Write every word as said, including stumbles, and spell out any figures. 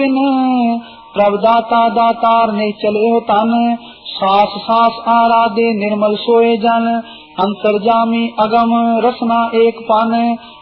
बिन प्रभदाता दातार ने चले हो तन। सास सास आराधे निर्मल सोए जन अंतर्जामी अगम रसना एक पान।